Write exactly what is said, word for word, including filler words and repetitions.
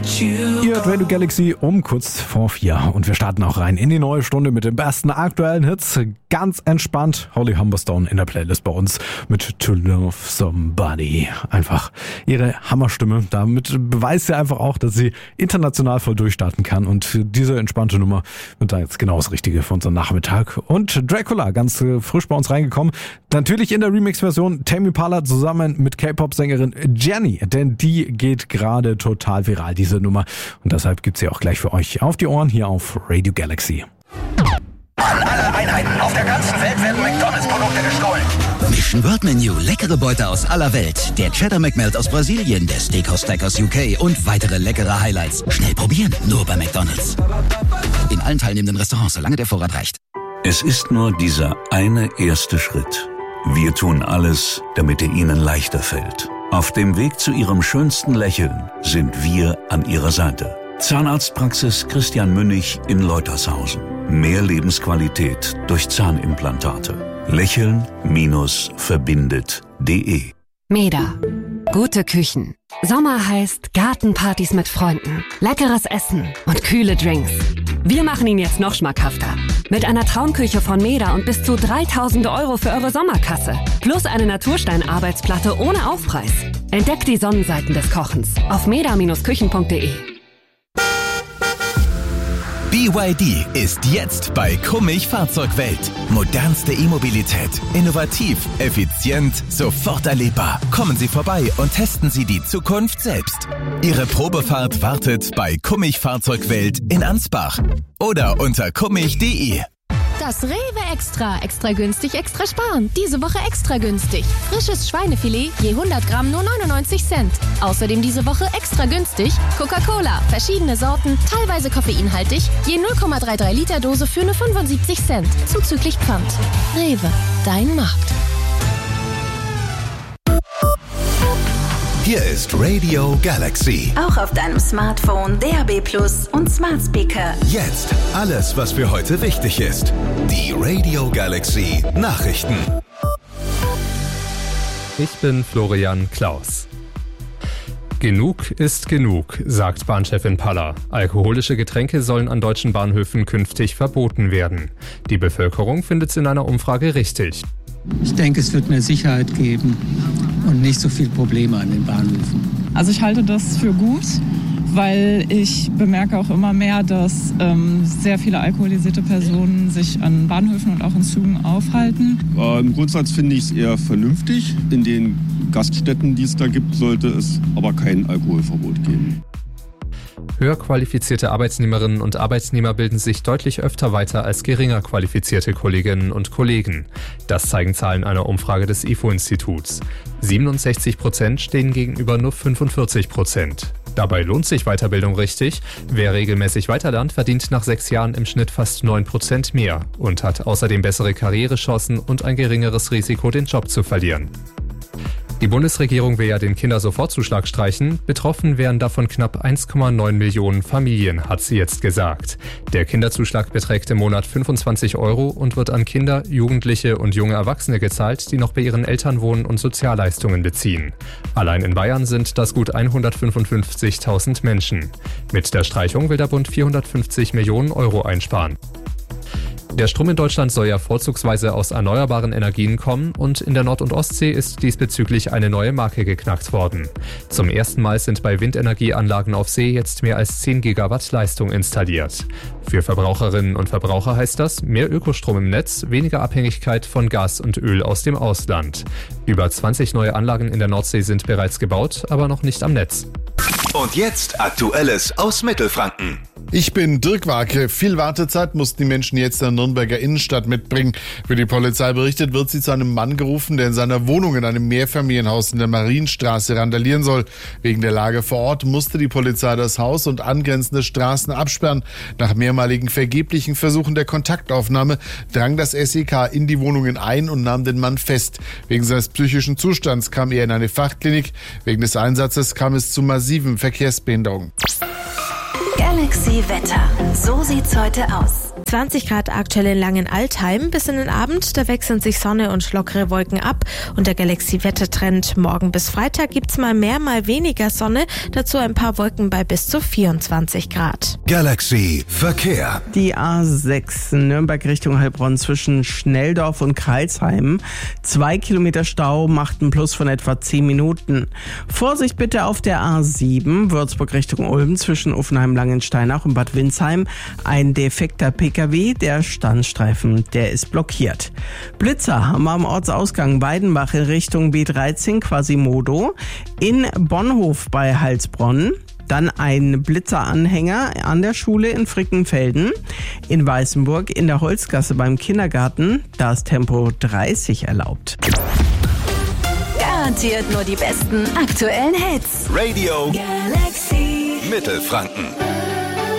Ihr hört Radio Galaxy um kurz vor vier und wir starten auch rein in die neue Stunde mit den besten aktuellen Hits. Ganz entspannt, Holly Humberstone in der Playlist bei uns mit To Love Somebody. Einfach ihre Hammerstimme. Damit beweist sie einfach auch, dass sie international voll durchstarten kann und diese entspannte Nummer wird da jetzt genau das Richtige für unseren Nachmittag. Und Dracula, ganz frisch bei uns reingekommen. Natürlich in der Remix-Version Tame Impala zusammen mit K-Pop-Sängerin Jenny, denn die geht gerade total viral, diese Nummer. Und deshalb gibt's sie auch gleich für euch auf die Ohren hier auf Radio Galaxy. An alle Einheiten auf der ganzen Welt werden McDonalds-Produkte gestohlen. Mission World Menu, leckere Beute aus aller Welt. Der Cheddar McMelt aus Brasilien, der Steakhouse Stack aus U K und weitere leckere Highlights. Schnell probieren, nur bei McDonalds. In allen teilnehmenden Restaurants, solange der Vorrat reicht. Es ist nur dieser eine erste Schritt. Wir tun alles, damit er Ihnen leichter fällt. Auf dem Weg zu Ihrem schönsten Lächeln sind wir an Ihrer Seite. Zahnarztpraxis Christian Münnig in Leutershausen. Mehr Lebensqualität durch Zahnimplantate. Lächeln-verbindet punkt de Meda. Gute Küchen. Sommer heißt Gartenpartys mit Freunden, leckeres Essen und kühle Drinks. Wir machen ihn jetzt noch schmackhafter. Mit einer Traumküche von Meda und bis zu dreitausend Euro für eure Sommerkasse. Plus eine Naturstein-Arbeitsplatte ohne Aufpreis. Entdeckt die Sonnenseiten des Kochens auf meda Bindestrich küchen punkt de. B Y D ist jetzt bei Kummig Fahrzeugwelt. Modernste E-Mobilität. Innovativ, effizient, sofort erlebbar. Kommen Sie vorbei und testen Sie die Zukunft selbst. Ihre Probefahrt wartet bei Kummig Fahrzeugwelt in Ansbach oder unter kummig punkt de. Das Rewe Extra. Extra günstig, extra sparen. Diese Woche extra günstig. Frisches Schweinefilet, je hundert Gramm nur neunundneunzig Cent. Außerdem diese Woche extra günstig Coca-Cola. Verschiedene Sorten, teilweise koffeinhaltig, je null Komma dreiunddreißig Liter Dose für nur fünfundsiebzig Cent. Zuzüglich Pfand. Rewe, dein Markt. Hier ist Radio Galaxy. Auch auf deinem Smartphone, D A B Plus und Smart Speaker. Jetzt alles, was für heute wichtig ist. Die Radio Galaxy Nachrichten. Ich bin Florian Klaus. Genug ist genug, sagt Bahnchefin Palla. Alkoholische Getränke sollen an deutschen Bahnhöfen künftig verboten werden. Die Bevölkerung findet es in einer Umfrage richtig. Ich denke, es wird mehr Sicherheit geben und nicht so viele Probleme an den Bahnhöfen. Also ich halte das für gut, weil ich bemerke auch immer mehr, dass ähm, sehr viele alkoholisierte Personen sich an Bahnhöfen und auch in Zügen aufhalten. Äh, Im Grundsatz finde ich es eher vernünftig. In den Gaststätten, die es da gibt, sollte es aber kein Alkoholverbot geben. Höher qualifizierte Arbeitnehmerinnen und Arbeitnehmer bilden sich deutlich öfter weiter als geringer qualifizierte Kolleginnen und Kollegen. Das zeigen Zahlen einer Umfrage des I F O-Instituts. siebenundsechzig Prozent stehen gegenüber nur fünfundvierzig Prozent. Dabei lohnt sich Weiterbildung richtig. Wer regelmäßig weiterlernt, verdient nach sechs Jahren im Schnitt fast neun Prozent mehr und hat außerdem bessere Karrierechancen und ein geringeres Risiko, den Job zu verlieren. Die Bundesregierung will ja den Kindersofortzuschlag streichen. Betroffen wären davon knapp eins Komma neun Millionen Familien, hat sie jetzt gesagt. Der Kinderzuschlag beträgt im Monat fünfundzwanzig Euro und wird an Kinder, Jugendliche und junge Erwachsene gezahlt, die noch bei ihren Eltern wohnen und Sozialleistungen beziehen. Allein in Bayern sind das gut hundertfünfundfünfzigtausend Menschen. Mit der Streichung will der Bund vierhundertfünfzig Millionen Euro einsparen. Der Strom in Deutschland soll ja vorzugsweise aus erneuerbaren Energien kommen und in der Nord- und Ostsee ist diesbezüglich eine neue Marke geknackt worden. Zum ersten Mal sind bei Windenergieanlagen auf See jetzt mehr als zehn Gigawatt Leistung installiert. Für Verbraucherinnen und Verbraucher heißt das mehr Ökostrom im Netz, weniger Abhängigkeit von Gas und Öl aus dem Ausland. Über zwanzig neue Anlagen in der Nordsee sind bereits gebaut, aber noch nicht am Netz. Und jetzt Aktuelles aus Mittelfranken. Ich bin Dirk Warke. Viel Wartezeit mussten die Menschen jetzt in der Nürnberger Innenstadt mitbringen. Wie die Polizei berichtet, wird sie zu einem Mann gerufen, der in seiner Wohnung in einem Mehrfamilienhaus in der Marienstraße randalieren soll. Wegen der Lage vor Ort musste die Polizei das Haus und angrenzende Straßen absperren. Nach mehrmaligen vergeblichen Versuchen der Kontaktaufnahme drang das S E K in die Wohnungen ein und nahm den Mann fest. Wegen seines psychischen Zustands kam er in eine Fachklinik. Wegen des Einsatzes kam es zu massiven Verkehrsbehinderungen. Galaxy Wetter. So sieht's heute aus. zwanzig Grad aktuell in Langenaltheim. Bis in den Abend, da wechseln sich Sonne und lockere Wolken ab. Und der Galaxy-Wettertrend. Morgen bis Freitag gibt's mal mehr, mal weniger Sonne. Dazu ein paar Wolken bei bis zu vierundzwanzig Grad. Galaxy Verkehr. Die A sechs Nürnberg Richtung Heilbronn zwischen Schnelldorf und Crailsheim. Zwei Kilometer Stau macht einen Plus von etwa zehn Minuten. Vorsicht bitte auf der A sieben Würzburg Richtung Ulm zwischen Uffenheim-Langensteinach und Bad Windsheim. Ein defekter Pkw, der Standstreifen, der ist blockiert. Blitzer haben wir am Ortsausgang Weidenbach in Richtung B dreizehn Quasimodo. In Bonhof bei Heilsbronn. Dann ein Blitzeranhänger an der Schule in Frickenfelden. In Weißenburg in der Holzgasse beim Kindergarten. Da ist Tempo dreißig erlaubt. Garantiert nur die besten aktuellen Hits. Radio Galaxy Mittelfranken.